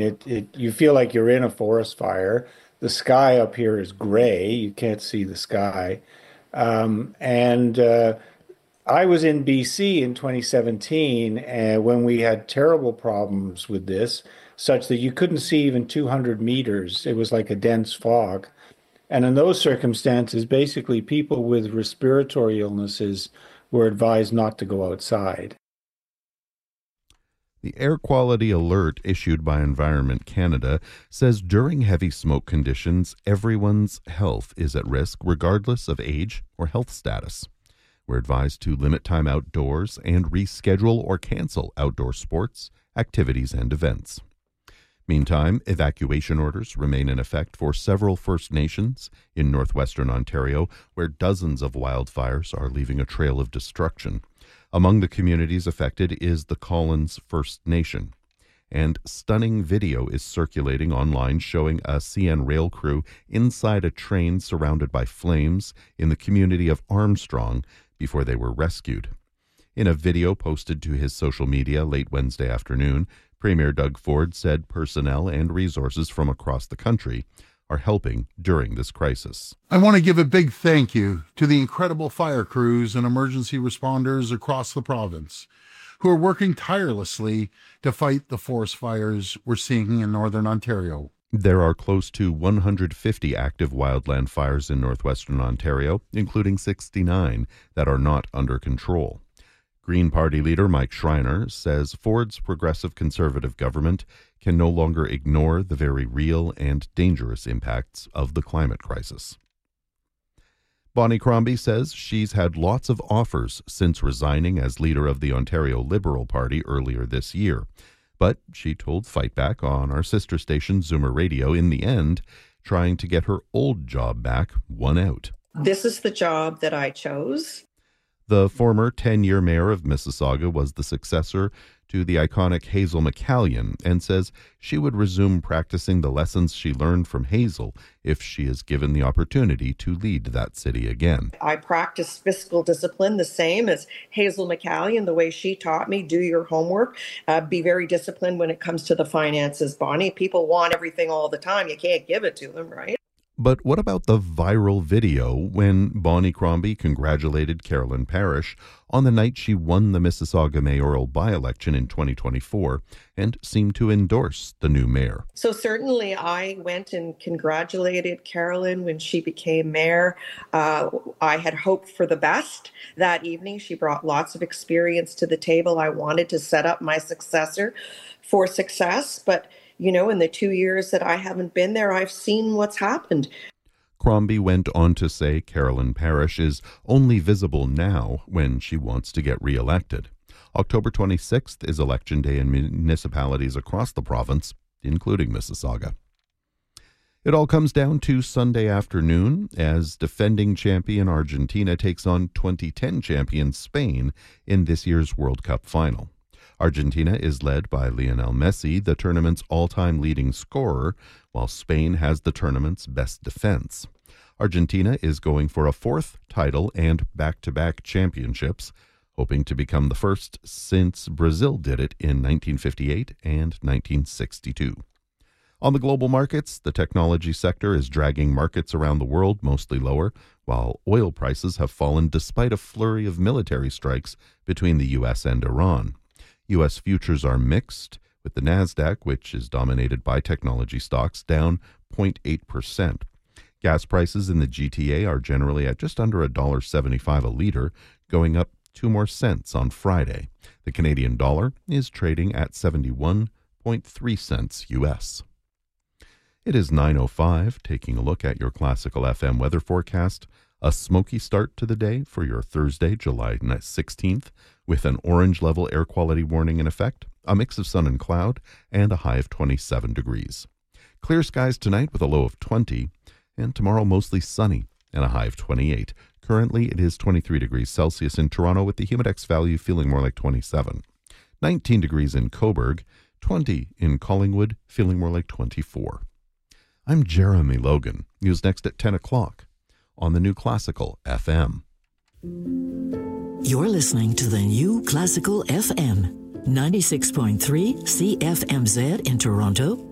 you feel like you're in a forest fire. The sky up here is gray. You can't see the sky. And I was in BC in 2017 when we had terrible problems with this, such that you couldn't see even 200 meters. It was like a dense fog. And in those circumstances, basically people with respiratory illnesses were advised not to go outside. The air quality alert issued by Environment Canada says during heavy smoke conditions, everyone's health is at risk regardless of age or health status. We're advised to limit time outdoors and reschedule or cancel outdoor sports, activities, and events. Meantime, evacuation orders remain in effect for several First Nations in northwestern Ontario, where dozens of wildfires are leaving a trail of destruction. Among the communities affected is the Collins First Nation. And stunning video is circulating online showing a CN rail crew inside a train surrounded by flames in the community of Armstrong before they were rescued. In a video posted to his social media late Wednesday afternoon, Premier Doug Ford said personnel and resources from across the country are helping during this crisis. I want to give a big thank you to the incredible fire crews and emergency responders across the province who are working tirelessly to fight the forest fires we're seeing in northern Ontario. There are close to 150 active wildland fires in northwestern Ontario, including 69 that are not under control. Green Party leader Mike Schreiner says Ford's progressive conservative government can no longer ignore the very real and dangerous impacts of the climate crisis. Bonnie Crombie says she's had lots of offers since resigning as leader of the Ontario Liberal Party earlier this year. But she told Fight Back on our sister station Zoomer Radio, in the end, trying to get her old job back won out. This is the job that I chose. The former 10-year mayor of Mississauga was the successor to the iconic Hazel McCallion and says she would resume practicing the lessons she learned from Hazel if she is given the opportunity to lead that city again. I practice fiscal discipline the same as Hazel McCallion, the way she taught me. Do your homework. Be very disciplined when it comes to the finances, Bonnie. People want everything all the time. You can't give it to them, right? But what about the viral video when Bonnie Crombie congratulated Carolyn Parrish on the night she won the Mississauga mayoral by-election in 2024 and seemed to endorse the new mayor? So certainly I went and congratulated Carolyn when she became mayor. I had hoped for the best that evening. She brought lots of experience to the table. I wanted to set up my successor for success, but in the 2 years that I haven't been there, I've seen what's happened. Crombie went on to say Carolyn Parrish is only visible now when she wants to get re-elected. October 26th is election day in municipalities across the province, including Mississauga. It all comes down to Sunday afternoon as defending champion Argentina takes on 2010 champion Spain in this year's World Cup final. Argentina is led by Lionel Messi, the tournament's all-time leading scorer, while Spain has the tournament's best defense. Argentina is going for a fourth title and back-to-back championships, hoping to become the first since Brazil did it in 1958 and 1962. On the global markets, the technology sector is dragging markets around the world mostly lower, while oil prices have fallen despite a flurry of military strikes between the U.S. and Iran. U.S. futures are mixed, with the Nasdaq, which is dominated by technology stocks, down 0.8%. Gas prices in the GTA are generally at just under $1.75 a liter, going up 2 more cents on Friday. The Canadian dollar is trading at 71.3 cents U.S. It is 9:05, taking a look at your Classical FM weather forecast. A smoky start to the day for your Thursday, July 16th, with an orange level air quality warning in effect, a mix of sun and cloud, and a high of 27 degrees. Clear skies tonight with a low of 20, and tomorrow mostly sunny and a high of 28. Currently, it is 23 degrees Celsius in Toronto with the humidex value feeling more like 27. 19 degrees in Cobourg, 20 in Collingwood, feeling more like 24. I'm Jeremy Logan. News next at 10 o'clock on the New Classical FM. You're listening to the New Classical FM, 96.3 CFMZ in Toronto,